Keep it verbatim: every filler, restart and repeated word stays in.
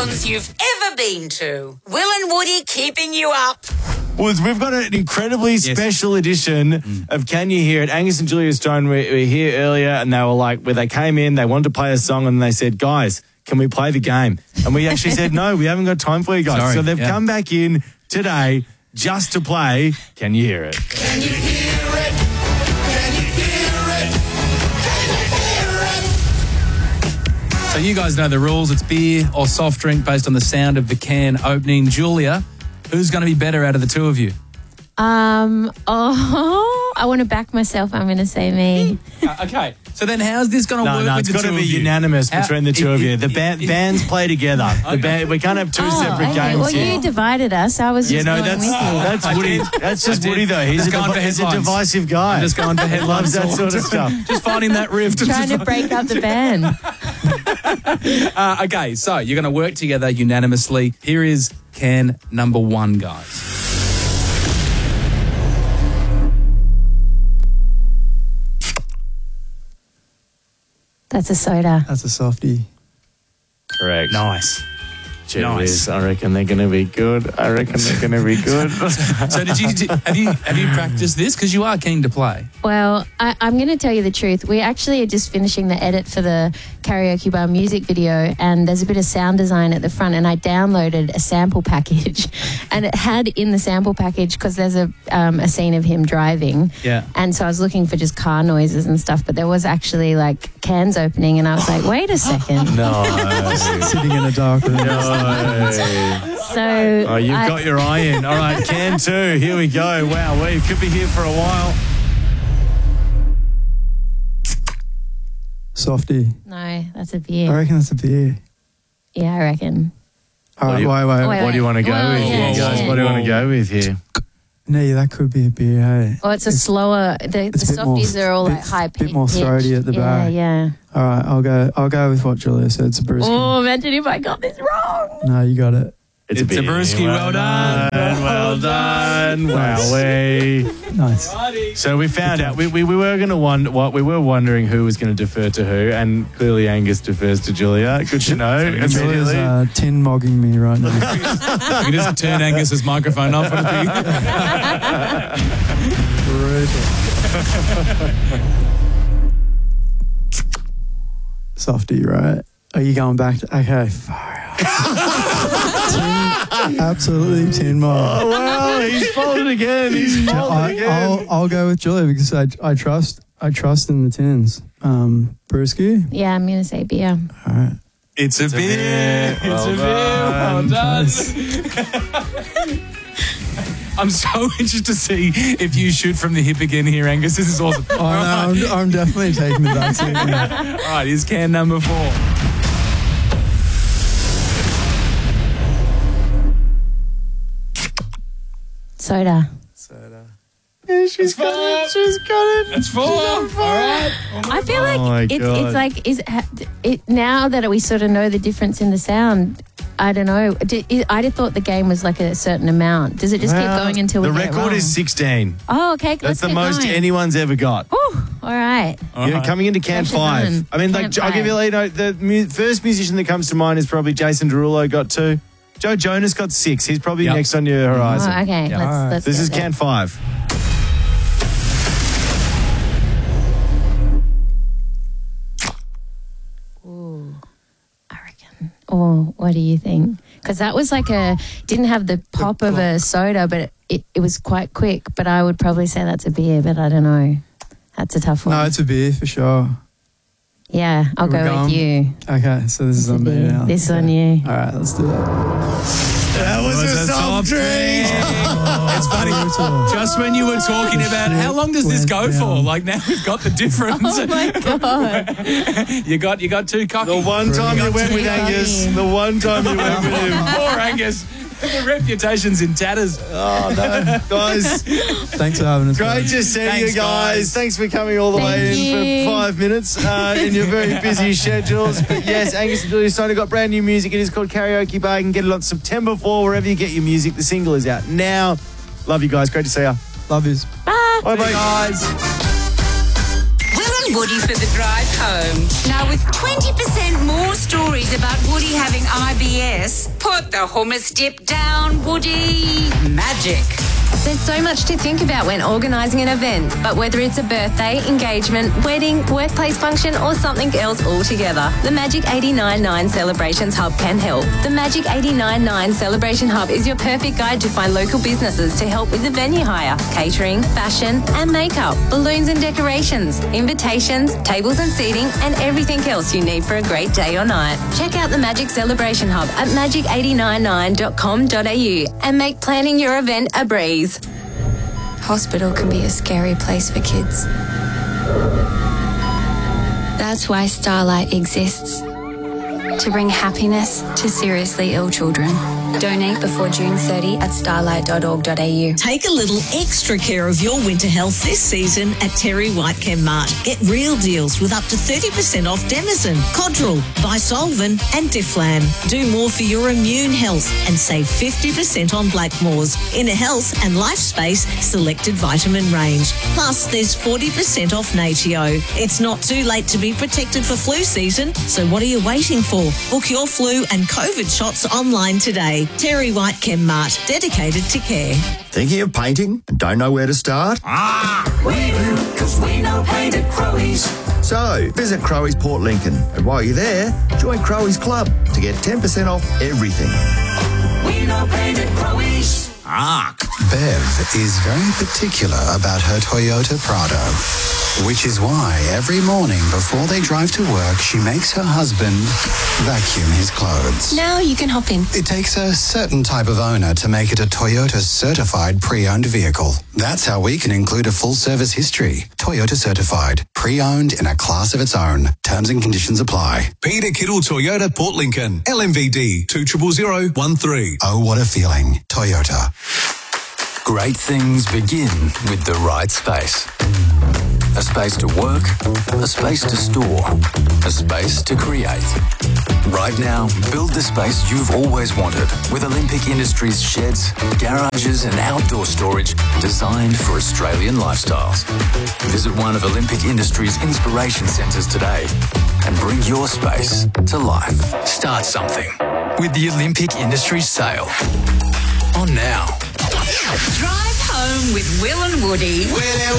salons you've ever been to. Will and Woody keeping you up. Well, we've got an incredibly yes. special edition mm. of Can You Hear It? Angus and Julia Stone were, were here earlier, and they were like, where they came in, they wanted to play a song, and they said, guys, can we play the game? And we actually said, no, we haven't got time for you guys. Sorry, so they've yeah. come back in today just to play Can You Hear It? Can you hear it? Can you hear it? Can you hear it? So you guys know the rules. It's beer or soft drink based on the sound of the can opening. Julia, who's going to be better out of the two of you? Um. Oh, I want to back myself. I'm going to say me. uh, okay. So then how's this going to no, work no, with the two of you? No, it's got to be unanimous How, between the two it, of you. It, the ba- it, bands play together. Okay. The band, we can't have two oh, separate okay. games well, here. you divided us. I was yeah, just no, going that's, with you. that's Woody. That's just Woody, though. He's, a, devi- he's a divisive guy. I'm just going for headlines. Loves that sort of stuff. Just finding that rift. Trying to break up the band. uh, okay, so you're going to work together unanimously. Here is can number one, guys. That's a soda. That's a softie. Correct. Nice. Jeez, nice. I reckon they're going to be good. I reckon they're going to be good. So did you did, have you have you practiced this? Because you are keen to play. Well, I, I'm going to tell you the truth. We actually are just finishing the edit for the Karaoke Bar music video, and there's a bit of sound design at the front, and I downloaded a sample package, and it had in the sample package, because there's a um, a scene of him driving, yeah, and so I was looking for just car noises and stuff, but there was actually like cans opening, and I was like, wait a second. No. Sitting in a dark room. No. So oh, you've I, got your eye in. All right, can two. Here we go. Wow, we could be here for a while. Softie. No, that's a beer. I reckon that's a beer. Yeah, I reckon. All right, you, wait, wait, wait. What do you want to go well, with yeah, here, guys? yeah. What do you want to go with here? No, that could be a beer, hey? Well, it's a slower. The, the it's a bit more- softies are all like bit- high pitch. bit more throaty at the yeah, back. Yeah, All right, I'll go. I'll go with what Julia said. It's a brewski. Oh, imagine if I got this wrong. No, you got it. It's, it's a, a brewski. Well, well done. done. Well done. Wowee. Nice. So we found out. We, we, we were going to wonder what we were wondering who was going to defer to who, and clearly Angus defers to Julia. Good to know. Julia's Immediately. uh, tin mogging me right now. You can just turn Angus's microphone off. Softie, right? Are you going back to... Okay, far out. tin, absolutely tin mog. Oh, well, he's folded again. He's folded I, again. I'll, I'll go with Julia because I, I trust I trust in the tins. Um, brewski? Yeah, I'm going to say beer. All right. It's a It's a beer. beer. It's Well a beer. done. Well done. I'm so interested to see if you shoot from the hip again here, Angus. This is awesome. Oh, no, I'm, I'm definitely taking the back seat. Yeah. All right, here's can number four. Soda. Soda. Yeah, she's got it. She's got it. That's four. All right. I feel like Oh my it's God. it's like is it now that we sort of know the difference in the sound. I don't know. Did, I just thought the game was like a certain amount. Does it just Well, keep going until we the get it record wrong? is sixteen. Oh, okay. Let's That's the get most going. anyone's ever got. Oh, all right. All You're right. coming into can Pressure five. done. I mean, like, Can I'll give you, you know, the mu- first musician that comes to mind is probably Jason Derulo got two. Joe Jonas got six. He's probably Yep. next on your horizon. Oh, okay. Yeah. Let's, All right. let's This get is there. can five. Ooh, I reckon. Oh, what do you think? Because that was like a didn't have the pop of a soda, but it, it, it was quite quick. But I would probably say that's a beer, but I don't know. That's a tough one. No, it's a beer for sure. yeah, I'll We're go going- with you. Okay, so this is It's a on me beer. now. This Okay. on you. All right, let's do that. That was, Was a a soft soft drink. It's funny. Just when you were talking about how long does this go for, like now we've got the difference. Oh my god! you got you got two cocky. The one time you went two with Angus. cocky. The one time you went with him. Poor Angus. The reputation's in tatters. Oh, no. Guys, Thanks for having us. great mate. to see Thanks, you guys. guys. Thanks for coming all the Thank way you. in for five minutes uh, in your very busy schedules. But yes, Angus and Julia Stone have got brand new music. It is called Karaoke Bar. You can get it on September fourth, wherever you get your music. The single is out now. Love you guys. Great to see you. Love yous. Bye. Bye-bye. Guys. Will and and Woody for the drive home. Now, with twenty percent more stories about Woody having I B S, put the hummus dip down, Woody. Magic. There's so much to think about when organising an event, but whether it's a birthday, engagement, wedding, workplace function or something else altogether, the Magic eighty-nine point nine Celebrations Hub can help. The Magic eighty-nine point nine Celebration Hub is your perfect guide to find local businesses to help with the venue hire, catering, fashion and makeup, balloons and decorations, invitations, tables and seating and everything else you need for a great day or night. Check out the Magic Celebration Hub at magic eight nine nine dot com dot a u and make planning your event a breeze. Hospital can be a scary place for kids. That's why Starlight exists. To bring happiness to seriously ill children. Donate before June thirtieth at starlight dot org dot a u. Take a little extra care of your winter health this season at Terry White Chem Mart. Get real deals with up to thirty percent off Denizen, Codral, Bisolven and Difflam. Do more for your immune health and save fifty percent on Blackmores, Inner Health and Lifespace selected vitamin range. Plus, there's forty percent off Natio. It's not too late to be protected for flu season, so what are you waiting for? Book your flu and COVID shots online today. Terry White Chem Mart, dedicated to care. Thinking of painting and don't know where to start? Ah, we do, because we know paint at Crowey's. So, visit Crowey's Port Lincoln, and while you're there, join Crowey's Club to get ten percent off everything. We know paint at Crowey's. Ah. Bev is very particular about her Toyota Prado, which is why every morning before they drive to work, she makes her husband vacuum his clothes. Now you can hop in. It takes a certain type of owner to make it a Toyota certified pre-owned vehicle. That's how we can include a full service history. Toyota certified, pre-owned in a class of its own. Terms and conditions apply. Peter Kittle Toyota Port Lincoln, L M V D two zero zero zero one three. Oh, what a feeling. Toyota. Great things begin with the right space. A space to work, a space to store, a space to create. Right now, build the space you've always wanted with Olympic Industries sheds, garages and outdoor storage designed for Australian lifestyles. Visit one of Olympic Industries' inspiration centres today and bring your space to life. Start something with the Olympic Industries sale. On now. Drive home with Will and Woody.